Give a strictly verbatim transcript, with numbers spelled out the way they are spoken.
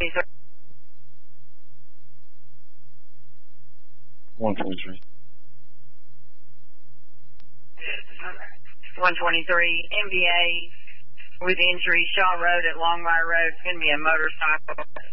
one twenty-three. one twenty-three, M V A with injury, Shaw Road at Longmire Road. It's going to be a motorcycle